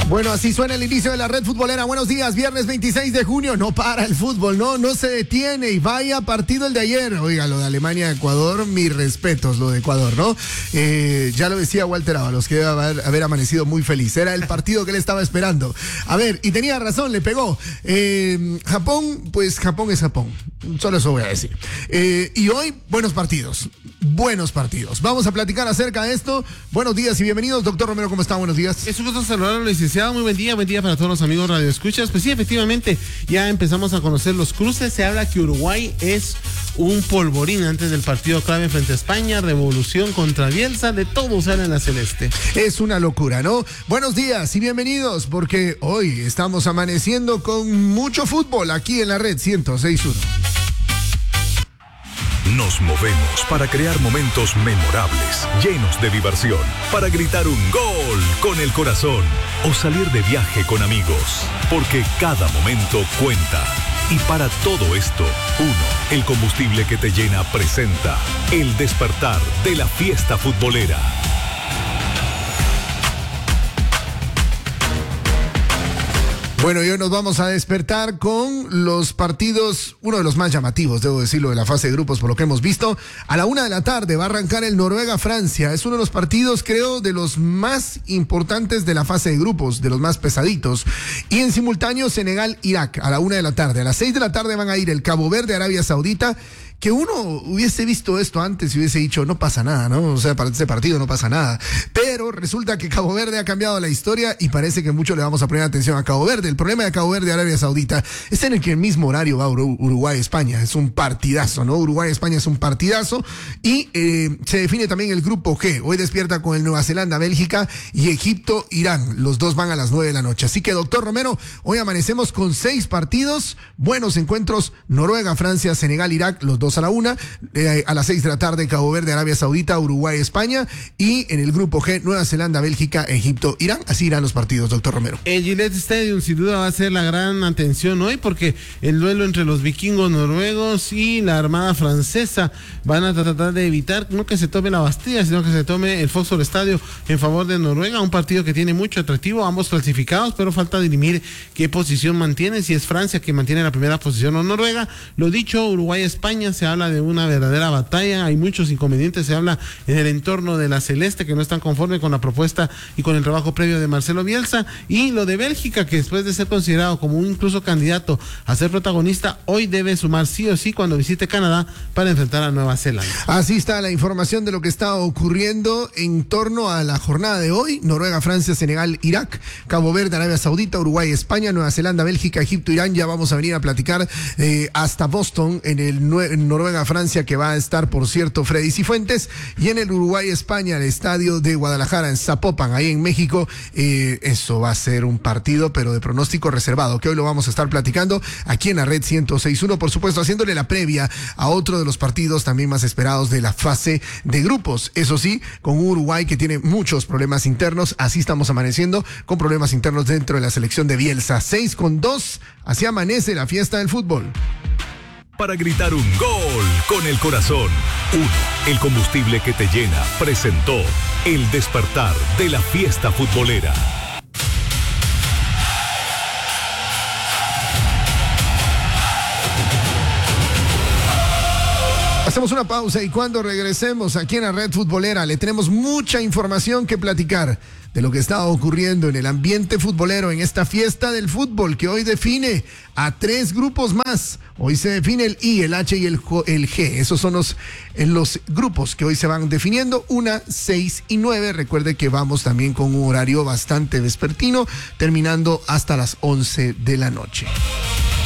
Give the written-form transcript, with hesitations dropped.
Bueno, así suena el inicio de la red futbolera. Buenos días, viernes 26 de junio. No para el fútbol, no se detiene. Y vaya partido el de ayer. Oiga, lo de Alemania-Ecuador, mis respetos, lo de Ecuador, ¿no? Ya lo decía Walter Ábalos, que debe haber amanecido muy feliz. Era el partido que él estaba esperando. A ver, y tenía razón, le pegó. Japón, pues Japón es Japón. Solo eso voy a decir. Y hoy, buenos partidos. Vamos a platicar acerca de esto. Buenos días y bienvenidos. Doctor Romero, ¿cómo está? Buenos días. Es un gusto saludarlo, licenciado. Muy buen día para todos los amigos radioescuchas. Pues sí, efectivamente, ya empezamos a conocer los cruces. Se habla que Uruguay es un polvorín antes del partido clave frente a España. Revolución contra Bielsa, de todo sale en la celeste. Es una locura, ¿no? Buenos días y bienvenidos, porque hoy estamos amaneciendo con mucho fútbol aquí en la red 106.1. Nos movemos para crear momentos memorables, llenos de diversión, para gritar un gol con el corazón o salir de viaje con amigos, porque cada momento cuenta. Y para todo esto, el combustible que te llena presenta el despertar de la fiesta futbolera. Bueno, y hoy nos vamos a despertar con los partidos, uno de los más llamativos, debo decirlo, de la fase de grupos, por lo que hemos visto. A la 1:00 p.m. va a arrancar el Noruega-Francia. Es uno de los partidos, creo, de los más importantes de la fase de grupos, de los más pesaditos. Y en simultáneo, Senegal-Irak, a la 1:00 p.m. A las 6:00 p.m. van a ir el Cabo Verde-Arabia Saudita. Que uno hubiese visto esto antes y hubiese dicho, no pasa nada, ¿no? O sea, para este partido no pasa nada. Pero resulta que Cabo Verde ha cambiado la historia y parece que mucho le vamos a poner atención a Cabo Verde. El problema de Cabo Verde, Arabia Saudita, es en el que el mismo horario va Uruguay-España. Es un partidazo, ¿no? Uruguay-España es un partidazo. Y se define también el grupo G. Hoy despierta con el Nueva Zelanda-Bélgica y Egipto-Irán. Los dos van a las 9:00 p.m. Así que, doctor Romero, hoy amanecemos con 6 partidos, buenos encuentros: Noruega-Francia, Senegal-Irak, los dos a la 1:00, a las 6:00 p.m. Cabo Verde, Arabia Saudita, Uruguay, España, y en el grupo G, Nueva Zelanda, Bélgica, Egipto, Irán. Así irán los partidos, doctor Romero. El Gillette Stadium sin duda va a ser la gran atención hoy, porque el duelo entre los vikingos noruegos y la Armada francesa van a tratar de evitar no que se tome la Bastilla, sino que se tome el Foxhall Stadium en favor de Noruega, un partido que tiene mucho atractivo, ambos clasificados, pero falta dirimir qué posición mantiene, si es Francia que mantiene la primera posición o Noruega. Lo dicho, Uruguay-España, se habla de una verdadera batalla, hay muchos inconvenientes, se habla en el entorno de la celeste, que no están conformes con la propuesta y con el trabajo previo de Marcelo Bielsa, y lo de Bélgica, que después de ser considerado como un incluso candidato a ser protagonista, hoy debe sumar sí o sí cuando visite Canadá para enfrentar a Nueva Zelanda. Así está la información de lo que está ocurriendo en torno a la jornada de hoy: Noruega, Francia, Senegal, Irak, Cabo Verde, Arabia Saudita, Uruguay, España, Nueva Zelanda, Bélgica, Egipto, Irán. Ya vamos a venir a platicar hasta Boston en el Noruega-Francia, que va a estar, por cierto, Freddy Cifuentes, y en el Uruguay-España, el estadio de Guadalajara, en Zapopan, ahí en México. Eso va a ser un partido, pero de pronóstico reservado, que hoy lo vamos a estar platicando aquí en la red 106.1, por supuesto, haciéndole la previa a otro de los partidos también más esperados de la fase de grupos. Eso sí, con un Uruguay que tiene muchos problemas internos. Así estamos amaneciendo, con problemas internos dentro de la selección de Bielsa. 6:02, así amanece la fiesta del fútbol. Para gritar un gol con el corazón. El combustible que te llena presentó el despertar de la fiesta futbolera. Hacemos una pausa y cuando regresemos aquí en la red futbolera le tenemos mucha información que platicar de lo que está ocurriendo en el ambiente futbolero, en esta fiesta del fútbol que hoy define a 3 grupos más. Hoy se define el I, el H y el G. Esos son los grupos que hoy se van definiendo: 1, 6 y 9. Recuerde que vamos también con un horario bastante vespertino, terminando hasta las 11 de la noche.